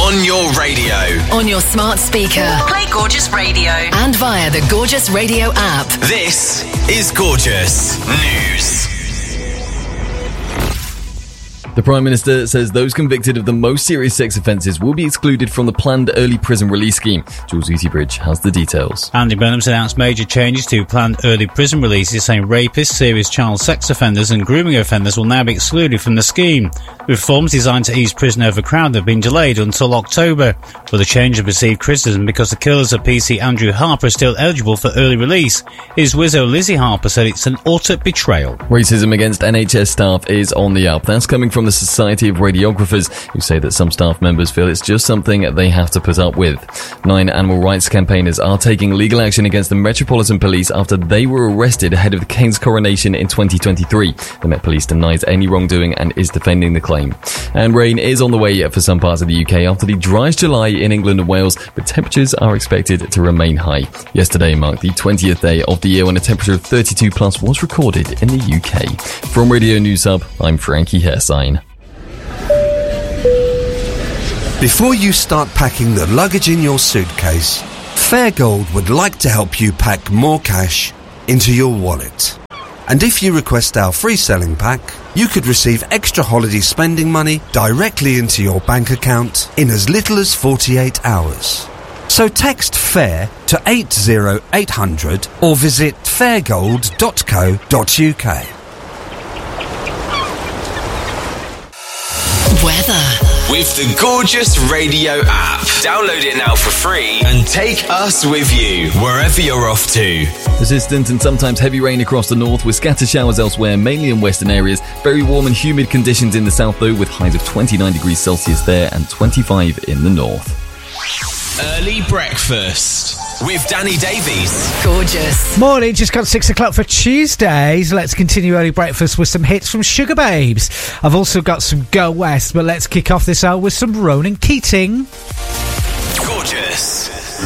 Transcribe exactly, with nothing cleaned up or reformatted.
On your radio. On your smart speaker. Play Gorgeous Radio. And via the Gorgeous Radio app. This is Gorgeous News. The Prime Minister says those convicted of the most serious sex offences will be excluded from the planned early prison release scheme. Jules Easybridge has the details. Andy Burnham's announced major changes to planned early prison releases, saying rapists, serious child sex offenders and grooming offenders will now be excluded from the scheme. Reforms designed to ease prison overcrowding have been delayed until October, but the change has received criticism because the killers of P C Andrew Harper are still eligible for early release. His widow Lizzie Harper said it's an utter betrayal. Racism against N H S staff is on the up. That's coming from the Society of Radiographers, who say that some staff members feel it's just something they have to put up with. Nine animal rights campaigners are taking legal action against the Metropolitan Police after they were arrested ahead of the King's coronation in twenty twenty-three. The Met Police denies any wrongdoing and is defending the claim. And rain is on the way for some parts of the U K after the driest July in England and Wales, but temperatures are expected to remain high. Yesterday marked the twentieth day of the year when a temperature of thirty-two plus was recorded in the U K. From Radio News Hub, I'm Frankie Hairsign. Before you start packing the luggage in your suitcase, Fairgold would like to help you pack more cash into your wallet. And if you request our free selling pack, you could receive extra holiday spending money directly into your bank account in as little as forty-eight hours. So text FAIR to eight zero eight hundred or visit fairgold dot co dot uk. Weather. With the Gorgeous Radio app. Download it now for free and take us with you wherever you're off to. Persistent and sometimes heavy rain across the north with scattered showers elsewhere, mainly in western areas. Very warm and humid conditions in the south though, with highs of twenty-nine degrees Celsius there and twenty-five in the north. Early breakfast with Danny Davies. Gorgeous. Morning, just got six o'clock for Tuesdays. Let's continue early breakfast with some hits from Sugar Babes. I've also got some Go West, but let's kick off this hour with some Ronan Keating. Gorgeous.